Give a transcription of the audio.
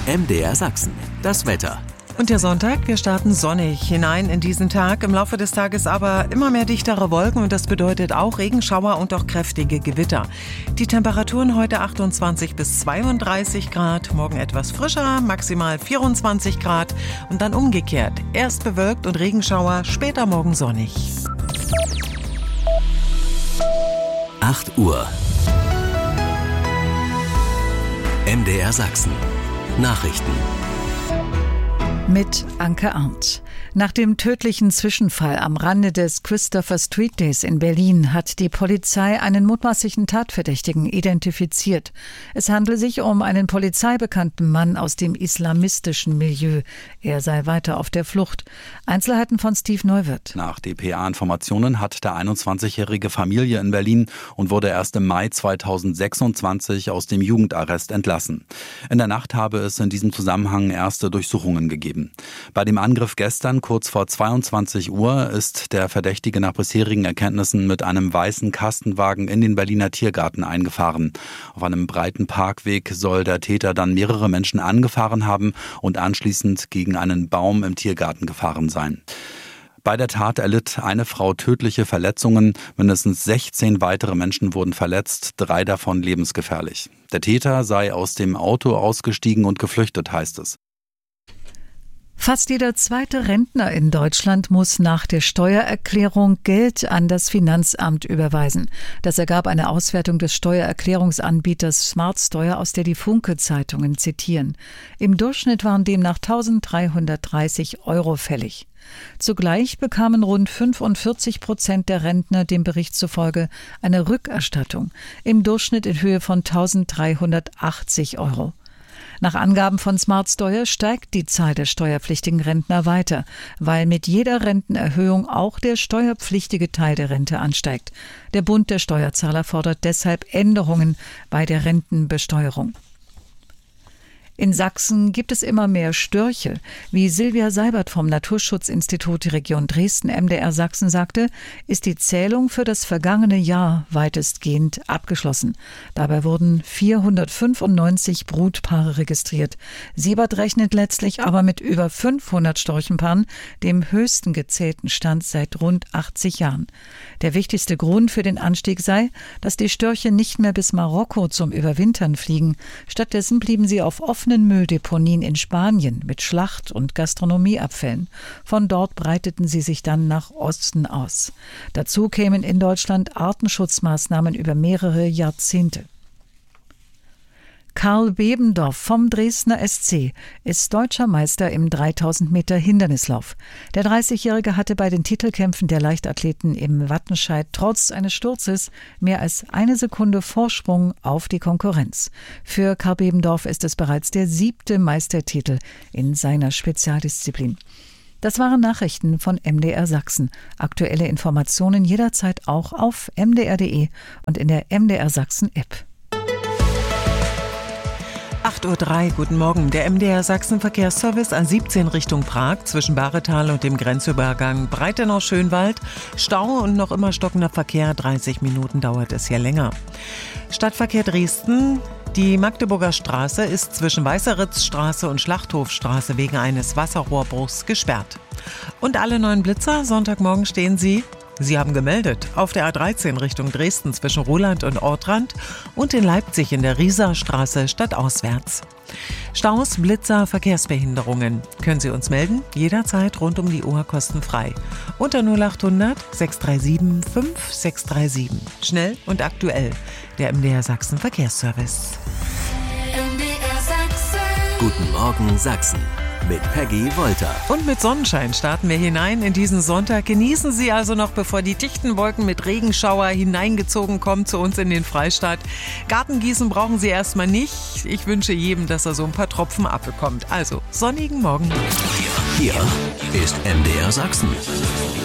MDR Sachsen, das Wetter. Und der Sonntag, wir starten sonnig hinein in diesen Tag. Im Laufe des Tages aber immer mehr dichtere Wolken und das bedeutet auch Regenschauer und auch kräftige Gewitter. Die Temperaturen heute 28 bis 32 Grad, morgen etwas frischer, maximal 24 Grad und dann umgekehrt. Erst bewölkt und Regenschauer, später morgen sonnig. 8 Uhr. MDR Sachsen. Nachrichten. Mit Anke Arndt. Nach dem tödlichen Zwischenfall am Rande des Christopher Street Days in Berlin hat die Polizei einen mutmaßlichen Tatverdächtigen identifiziert. Es handele sich um einen polizeibekannten Mann aus dem islamistischen Milieu. Er sei weiter auf der Flucht. Einzelheiten von Steve Neuwirth. Nach dpa-Informationen hat der 21-jährige Familie in Berlin und wurde erst im Mai 2026 aus dem Jugendarrest entlassen. In der Nacht habe es in diesem Zusammenhang erste Durchsuchungen gegeben. Bei dem Angriff gestern kurz vor 22 Uhr ist der Verdächtige nach bisherigen Erkenntnissen mit einem weißen Kastenwagen in den Berliner Tiergarten eingefahren. Auf einem breiten Parkweg soll der Täter dann mehrere Menschen angefahren haben und anschließend gegen einen Baum im Tiergarten gefahren sein. Bei der Tat erlitt eine Frau tödliche Verletzungen, mindestens 16 weitere Menschen wurden verletzt, 3 davon lebensgefährlich. Der Täter sei aus dem Auto ausgestiegen und geflüchtet, heißt es. Fast jeder zweite Rentner in Deutschland muss nach der Steuererklärung Geld an das Finanzamt überweisen. Das ergab eine Auswertung des Steuererklärungsanbieters Smartsteuer, aus der die Funke-Zeitungen zitieren. Im Durchschnitt waren demnach 1.330 € fällig. Zugleich bekamen rund 45% der Rentner dem Bericht zufolge eine Rückerstattung, im Durchschnitt in Höhe von 1.380 €. Nach Angaben von Smartsteuer steigt die Zahl der steuerpflichtigen Rentner weiter, weil mit jeder Rentenerhöhung auch der steuerpflichtige Teil der Rente ansteigt. Der Bund der Steuerzahler fordert deshalb Änderungen bei der Rentenbesteuerung. In Sachsen gibt es immer mehr Störche. Wie Silvia Seibert vom Naturschutzinstitut Region Dresden MDR Sachsen sagte, ist die Zählung für das vergangene Jahr weitestgehend abgeschlossen. Dabei wurden 495 Brutpaare registriert. Seibert rechnet letztlich aber mit über 500 Storchenpaaren, dem höchsten gezählten Stand seit rund 80 Jahren. Der wichtigste Grund für den Anstieg sei, dass die Störche nicht mehr bis Marokko zum Überwintern fliegen. Stattdessen blieben sie auf offenen Mülldeponien in Spanien mit Schlacht- und Gastronomieabfällen. Von dort breiteten sie sich dann nach Osten aus. Dazu kämen in Deutschland Artenschutzmaßnahmen über mehrere Jahrzehnte. Karl Bebendorf vom Dresdner SC ist deutscher Meister im 3000 Meter Hindernislauf. Der 30-Jährige hatte bei den Titelkämpfen der Leichtathleten im Wattenscheid trotz eines Sturzes mehr als 1 Sekunde Vorsprung auf die Konkurrenz. Für Karl Bebendorf ist es bereits der 7. Meistertitel in seiner Spezialdisziplin. Das waren Nachrichten von MDR Sachsen. Aktuelle Informationen jederzeit auch auf mdr.de und in der MDR Sachsen App. 8.03 Uhr, guten Morgen. Der MDR Sachsen Verkehrsservice A17 Richtung Prag zwischen Bahretal und dem Grenzübergang Breitenau-Schönwald. Stau und noch immer stockender Verkehr, 30 Minuten dauert es hier länger. Stadtverkehr Dresden. Die Magdeburger Straße ist zwischen Weißeritzstraße und Schlachthofstraße wegen eines Wasserrohrbruchs gesperrt. Und alle neuen Blitzer, Sonntagmorgen stehen sie haben gemeldet, auf der A13 Richtung Dresden zwischen Roland und Ortrand und in Leipzig in der Rieserstraße stadtauswärts. Staus, Blitzer, Verkehrsbehinderungen. Können Sie uns melden? Jederzeit rund um die Uhr kostenfrei. Unter 0800 637 5637. Schnell und aktuell. Der MDR Sachsen Verkehrsservice. MDR Sachsen. Guten Morgen Sachsen. Mit Peggy Wolter. Und mit Sonnenschein starten wir hinein in diesen Sonntag. Genießen Sie also noch, bevor die dichten Wolken mit Regenschauer hineingezogen kommen zu uns in den Freistaat. Gartengießen brauchen Sie erstmal nicht. Ich wünsche jedem, dass er so ein paar Tropfen abbekommt. Also, sonnigen Morgen. Hier ist MDR Sachsen.